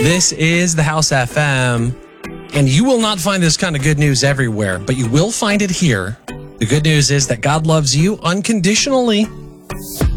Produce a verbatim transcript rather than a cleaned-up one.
This is the House F M, and you will not find this kind of good news everywhere, but you will find it here. The good news is that God loves you unconditionally.